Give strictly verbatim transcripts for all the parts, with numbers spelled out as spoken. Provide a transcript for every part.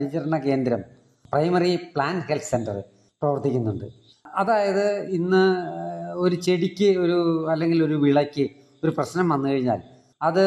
പരിചരണ കേന്ദ്രം, primary plant health centre പ്രവർത്തിക്കുന്നുണ്ട്. അതായത് ഇന്ന് ഒരു ചെടിക്ക് ഒരു അല്ലെങ്കിൽ ഒരു വിളയ്ക്ക് ഒരു പ്രശ്നം വന്നു കഴിഞ്ഞാൽ അത്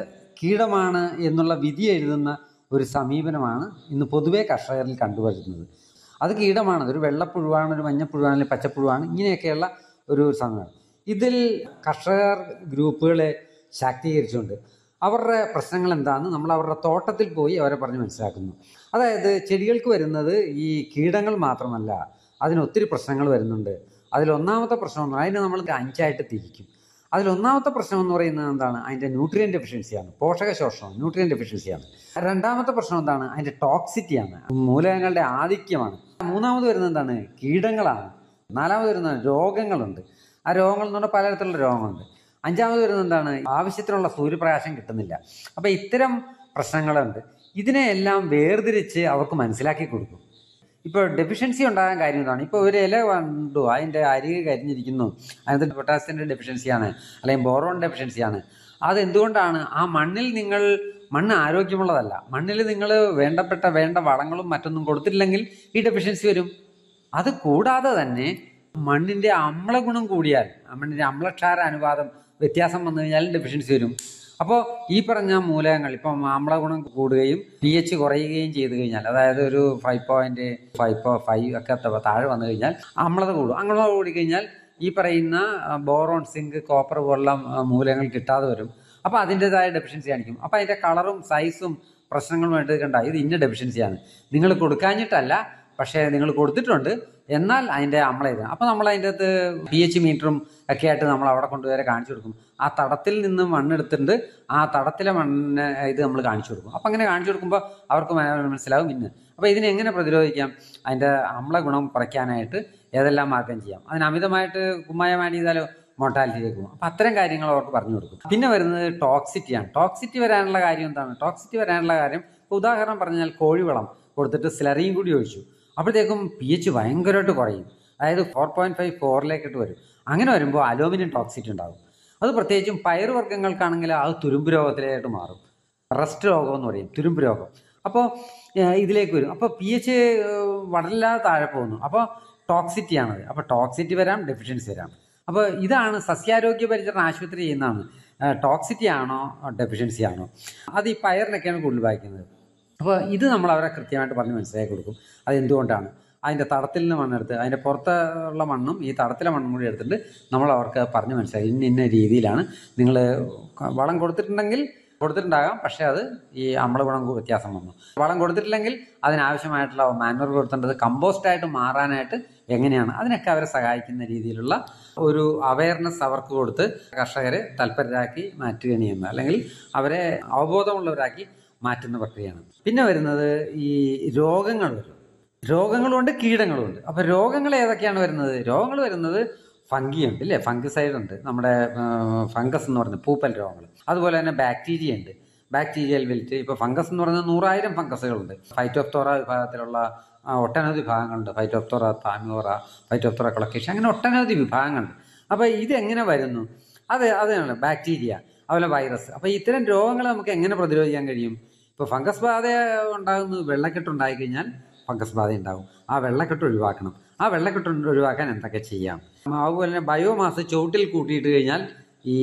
കീടമാണ് എന്നുള്ള വിധി എഴുതുന്ന ഒരു സമീപനമാണ് ഇന്ന് പൊതുവെ കർഷകരിൽ കണ്ടുവരുന്നത്. അത് കീടമാണ്, അതൊരു വെള്ളപ്പുഴുവാണ്, ഒരു മഞ്ഞപ്പുഴുവാണ്, അല്ലെങ്കിൽ പച്ചപ്പുഴുവാണ്, ഇങ്ങനെയൊക്കെയുള്ള ഒരു സമയമാണ്. ഇതിൽ കർഷകർ ഗ്രൂപ്പുകളെ ശാക്തീകരിച്ചുകൊണ്ട് അവരുടെ പ്രശ്നങ്ങൾ എന്താണെന്ന് നമ്മൾ അവരുടെ തോട്ടത്തിൽ പോയി അവരെ പറഞ്ഞ് മനസ്സിലാക്കുന്നു. അതായത് ചെടികൾക്ക് വരുന്നത് ഈ കീടങ്ങൾ മാത്രമല്ല, അതിനൊത്തിരി പ്രശ്നങ്ങൾ വരുന്നുണ്ട്. അതിലൊന്നാമത്തെ പ്രശ്നം എന്ന് പറഞ്ഞാൽ അതിനെ നമ്മൾ അഞ്ചായിട്ട് തിരിക്കും. അതിലൊന്നാമത്തെ പ്രശ്നം എന്ന് പറയുന്നത് എന്താണ്? അതിൻ്റെ ന്യൂട്രിയൻ ഡെഫിഷ്യൻസിയാണ്, പോഷകശോഷണം, ന്യൂട്രിയൻ ഡെഫിഷ്യൻസിയാണ്. രണ്ടാമത്തെ പ്രശ്നം എന്താണ്? അതിൻ്റെ ടോക്സിറ്റിയാണ്, മൂലകങ്ങളുടെ ആധിക്യമാണ്. മൂന്നാമത് വരുന്നത് എന്താണ്? കീടങ്ങളാണ്. നാലാമത് വരുന്നത് രോഗങ്ങളുണ്ട്. ആ രോഗങ്ങൾ എന്ന് പറഞ്ഞാൽ പലതരത്തിലുള്ള രോഗങ്ങളുണ്ട്. അഞ്ചാമത് വരുന്നത് എന്താണ്? ആവശ്യത്തിനുള്ള സൂര്യപ്രകാശം കിട്ടുന്നില്ല. അപ്പോൾ ഇത്തരം പ്രശ്നങ്ങളുണ്ട്. ഇതിനെയെല്ലാം വേർതിരിച്ച് അവർക്ക് മനസ്സിലാക്കി കൊടുക്കും. ഇപ്പോൾ ഡെഫിഷ്യൻസി ഉണ്ടാകാൻ കാര്യം എന്താണ്? ഇപ്പോൾ ഒരു ഇല കണ്ടു, അതിൻ്റെ അരികെ കരിഞ്ഞിരിക്കുന്നു, അതിനകത്ത് പൊട്ടാസ്യത്തിൻ്റെ ഡെഫിഷ്യൻസിയാണ്, അല്ലെങ്കിൽ ബോറോൺ ഡെഫിഷ്യൻസിയാണ്. അതെന്തുകൊണ്ടാണ്? ആ മണ്ണിൽ നിങ്ങൾ മണ്ണ് ആരോഗ്യമുള്ളതല്ല. മണ്ണിൽ നിങ്ങൾ വേണ്ടപ്പെട്ട വേണ്ട വളങ്ങളും മറ്റൊന്നും കൊടുത്തിട്ടില്ലെങ്കിൽ ഈ ഡെഫിഷ്യൻസി വരും. അത് കൂടാതെ തന്നെ മണ്ണിൻ്റെ അമ്ലഗുണം കൂടിയാൽ, മണ്ണിൻ്റെ അമ്ലക്ഷാര അനുപാതം വ്യത്യാസം വന്നു കഴിഞ്ഞാലും ഡെഫിഷ്യൻസി വരും. അപ്പോൾ ഈ പറഞ്ഞ മൂലകങ്ങൾ ഇപ്പം അമ്ലഗുണം കൂടുകയും പി എച്ച് കുറയുകയും ചെയ്തു കഴിഞ്ഞാൽ, അതായത് ഒരു ഫൈവ് പോയിന്റ് ഫൈവ് ഫൈവ് ഒക്കെ താഴെ വന്നു കഴിഞ്ഞാൽ അമ്ലത കൂടും. അമ്ലത കൂടിക്കഴിഞ്ഞാൽ ഈ പറയുന്ന ബോറോൺ, സിങ്ക്, കോപ്പർ പോലുള്ള മൂലകങ്ങൾ കിട്ടാതെ വരും. അപ്പോൾ അതിൻ്റെതായ ഡെഫിഷ്യൻസി കാണിക്കും. അപ്പോൾ അതിൻ്റെ കളറും സൈസും പ്രശ്നങ്ങളും വേണ്ടി കണ്ട ഇത് ഇന്ന ഡെഫിഷ്യൻസിയാണ്. നിങ്ങൾ കൊടുക്കാഞ്ഞിട്ടല്ല, പക്ഷേ നിങ്ങൾ കൊടുത്തിട്ടുണ്ട്, എന്നാൽ അതിൻ്റെ അമ്ലത. അപ്പോൾ നമ്മൾ അതിൻ്റെ അകത്ത് പി എച്ച് മീറ്ററും ഒക്കെ ആയിട്ട് നമ്മൾ അവിടെ കൊണ്ടുവരെ കാണിച്ചു കൊടുക്കും. ആ തടത്തിൽ നിന്ന് മണ്ണെടുത്തിട്ടുണ്ട്, ആ തടത്തിലെ മണ്ണിന് ഇത് നമ്മൾ കാണിച്ചു കൊടുക്കും. അപ്പം അങ്ങനെ കാണിച്ചു കൊടുക്കുമ്പോൾ അവർക്ക് മനസ്സിലാവും ഇന്ന്. അപ്പോൾ ഇതിനെ എങ്ങനെ പ്രതിരോധിക്കാം? അതിൻ്റെ അമ്ല ഗുണം കുറയ്ക്കാനായിട്ട് ഏതെല്ലാം മാർഗം ചെയ്യാം? അതിന് അമിതമായിട്ട് കുമ്മായം ആഡ് ചെയ്താലോ മോർട്ടാലിറ്റിയിലേക്ക് പോകും. അപ്പം അത്തരം കാര്യങ്ങൾ അവർക്ക് പറഞ്ഞു കൊടുക്കും. പിന്നെ വരുന്നത് ടോക്സിറ്റിയാണ്. ടോക്സിറ്റി വരാനുള്ള കാര്യം എന്താണ്? ടോക്സിറ്റി വരാനുള്ള കാര്യം ഉദാഹരണം പറഞ്ഞാൽ കോഴിവളം കൊടുത്തിട്ട് സ്ലറിയും കൂടി ഒഴിച്ചു, അപ്പോഴത്തേക്കും പി എച്ച് ഭയങ്കരമായിട്ട് കുറയും. അതായത് ഫോർ പോയിന്റ് ഫൈവ് ഫോറിലേക്കിട്ട് വരും. അങ്ങനെ വരുമ്പോൾ അലൂമിനിയം ടോക്സിറ്റി ഉണ്ടാകും. അത് പ്രത്യേകിച്ചും പയറുവർഗ്ഗങ്ങൾക്കാണെങ്കിൽ അത് തുരുമ്പ് രോഗത്തിലായിട്ട് മാറും. റസ്റ്റ് രോഗം എന്ന് പറയും, തുരുമ്പ് രോഗം. അപ്പോൾ ഇതിലേക്ക് വരും. അപ്പോൾ പി എച്ച് വളരില്ലാതെ താഴെ പോകുന്നു. അപ്പോൾ ടോക്സിറ്റിയാണത്. അപ്പോൾ ടോക്സിറ്റി വരാം, ഡെഫിഷ്യൻസി വരാം. അപ്പോൾ ഇതാണ് സസ്യാരോഗ്യ പരിചരണ ആശുപത്രി ചെയ്യുന്നതാണ്. ടോക്സിറ്റി ആണോ ഡെഫിഷ്യൻസി ആണോ? അത് ഈ പയറിനൊക്കെയാണ് കൂടുതൽ വായിക്കുന്നത്. അപ്പോൾ ഇത് നമ്മൾ അവരെ കൃത്യമായിട്ട് പറഞ്ഞ് മനസ്സിലാക്കി കൊടുക്കും. അതെന്തുകൊണ്ടാണ്? അതിൻ്റെ തടത്തിൽ നിന്ന് മണ്ണെടുത്ത് അതിൻ്റെ പുറത്തുള്ള മണ്ണും ഈ തടത്തിലെ മണ്ണും കൂടി എടുത്തിട്ട് നമ്മൾ അവർക്ക് പറഞ്ഞ് മനസ്സിലാക്കി ഇന്ന ഇന്ന രീതിയിലാണ് നിങ്ങൾ വളം കൊടുത്തിട്ടുണ്ടെങ്കിൽ കൊടുത്തിട്ടുണ്ടാകാം, പക്ഷേ അത് ഈ അമ്ലഗുണം വ്യത്യാസം വന്നു. വളം കൊടുത്തിട്ടില്ലെങ്കിൽ അതിനാവശ്യമായിട്ടുള്ള മാനുവർ കൊടുത്തേണ്ടത് കമ്പോസ്റ്റായിട്ട് മാറാനായിട്ട് എങ്ങനെയാണ്, അതിനൊക്കെ അവരെ സഹായിക്കുന്ന രീതിയിലുള്ള ഒരു അവയർനെസ് അവർക്ക് കൊടുത്ത് കർഷകരെ തൽപരരാക്കി മാറ്റുകയാണ് ചെയ്യുന്നത്, അല്ലെങ്കിൽ അവരെ അവബോധമുള്ളവരാക്കി മാറ്റുന്ന പ്രക്രിയയാണ്. പിന്നെ വരുന്നത് ഈ രോഗങ്ങൾ വരും. രോഗങ്ങളുമുണ്ട്, കീടങ്ങളുമുണ്ട്. അപ്പോൾ രോഗങ്ങൾ ഏതൊക്കെയാണ് വരുന്നത്? രോഗങ്ങൾ വരുന്നത് ഫംഗി ഉണ്ട്, ഇല്ലേ? ഫംഗിസൈഡ് ഉണ്ട്, നമ്മുടെ ഫംഗസ് എന്ന് പറയുന്നത് പൂപ്പൽ രോഗങ്ങൾ. അതുപോലെ തന്നെ ബാക്ടീരിയ ഉണ്ട്, ബാക്ടീരിയൽ വിൽറ്റ്. ഇപ്പോൾ ഫംഗസ് എന്ന് പറയുന്നത് നൂറായിരം ഫംഗസുകളുണ്ട്. ഫൈറ്റോഫ്തോറ വിഭാഗത്തിലുള്ള ഒട്ടനവധി വിഭാഗങ്ങളുണ്ട്. ഫൈറ്റോഫ്തോറ താമിയോറ, ഫൈറ്റോഫ്തോറ കൊളക്കേഷൻ, അങ്ങനെ ഒട്ടനവധി വിഭാഗങ്ങളുണ്ട്. അപ്പോൾ ഇതെങ്ങനെ വരുന്നു? അത് അതാണ് ബാക്ടീരിയ, അതുപോലെ വൈറസ്. അപ്പോൾ ഇത്തരം രോഗങ്ങൾ നമുക്ക് എങ്ങനെ പ്രതിരോധിക്കാൻ കഴിയും? ഇപ്പോൾ ഫംഗസ് ബാധ ഉണ്ടാകുന്നത് വെള്ളക്കെട്ട് ഉണ്ടായിക്കഴിഞ്ഞാൽ ഫംഗസ് ബാധ ഉണ്ടാകും. ആ വെള്ളക്കെട്ട് ഒഴിവാക്കണം. ആ വെള്ളക്കെട്ട് ഒഴിവാക്കാൻ എന്തൊക്കെ ചെയ്യാം? അതുപോലെ തന്നെ ബയോമാസ് ചുവട്ടിൽ കൂട്ടിയിട്ട് കഴിഞ്ഞാൽ ഈ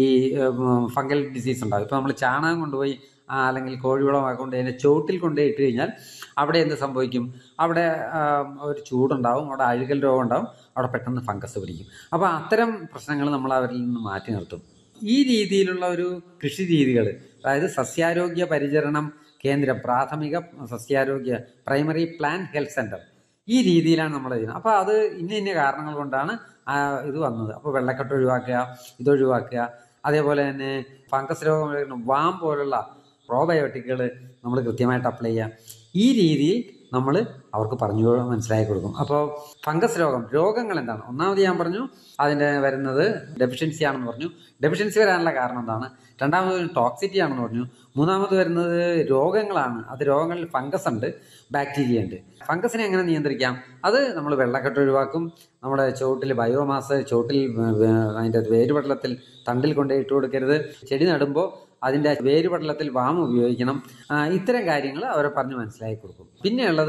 ഫംഗൽ ഡിസീസ് ഉണ്ടാകും. ഇപ്പോൾ നമ്മൾ ചാണകം കൊണ്ടുപോയി അല്ലെങ്കിൽ കോഴിവളമൊക്കെ കൊണ്ട് അതിൻ്റെ ചുവട്ടിൽ കൊണ്ടുപോയി ഇട്ട് കഴിഞ്ഞാൽ അവിടെ എന്ത് സംഭവിക്കും? അവിടെ ഒരു ചൂടുണ്ടാവും, അവിടെ അഴുകൽ രോഗം ഉണ്ടാവും, അവിടെ പെട്ടെന്ന് ഫംഗസ് പിടിക്കും. അപ്പോൾ അത്തരം പ്രശ്നങ്ങൾ നമ്മൾ അവരിൽ നിന്ന് മാറ്റി നിർത്തും. ഈ രീതിയിലുള്ള ഒരു കൃഷി രീതികൾ, അതായത് സസ്യാരോഗ്യ പരിചരണം കേന്ദ്രം, പ്രാഥമിക സസ്യാരോഗ്യ പ്രൈമറി പ്ലാന്റ് ഹെൽത്ത് സെൻ്റർ, ഈ രീതിയിലാണ് നമ്മൾ ചെയ്യുന്നത്. അപ്പോൾ അത് ഇന്ന ഇന്ന കാരണങ്ങൾ കൊണ്ടാണ് ഇത് വന്നത്. അപ്പോൾ വെള്ളക്കെട്ട് ഒഴിവാക്കുക, ഇതൊഴിവാക്കുക. അതേപോലെ തന്നെ ഫംഗസ് രോഗം, വാം പോലുള്ള പ്രോബയോട്ടിക്കുകൾ നമ്മൾ കൃത്യമായിട്ട് അപ്ലൈ ചെയ്യുക. ഈ രീതിയിൽ നമ്മൾ അവർക്ക് പറഞ്ഞു മനസ്സിലാക്കി കൊടുക്കും. അപ്പോൾ ഫംഗസ് രോഗം, രോഗങ്ങൾ എന്താണ്? ഒന്നാമത് ഞാൻ പറഞ്ഞു അതിൻ്റെ വരുന്നത് ഡെഫിഷ്യൻസി ആണെന്ന് പറഞ്ഞു. ഡെഫിഷ്യൻസി വരാനുള്ള കാരണം എന്താണ്? രണ്ടാമത് ടോക്സിറ്റി ആണെന്ന് പറഞ്ഞു. മൂന്നാമത് വരുന്നത് രോഗങ്ങളാണ്. അത് രോഗങ്ങളിൽ ഫംഗസ് ഉണ്ട്, ബാക്ടീരിയ ഉണ്ട്. ഫംഗസിനെ എങ്ങനെ നിയന്ത്രിക്കാം? അത് നമ്മൾ വെള്ളക്കെട്ട് ഒഴിവാക്കും. നമ്മുടെ ചുവട്ടിൽ ബയോമാസ്, ചുവട്ടിൽ അതിൻ്റെ വേരുപടലത്തിൽ തണ്ടിൽ കൊണ്ടുപോയി ഇട്ട് കൊടുക്കരുത്. ചെടി നടുമ്പോൾ അതിൻ്റെ വേരുപടലത്തിൽ വാം ഉപയോഗിക്കണം. ആ, ഇത്തരം കാര്യങ്ങൾ അവരെ പറഞ്ഞ് മനസ്സിലാക്കി കൊടുക്കും. പിന്നെയുള്ളത്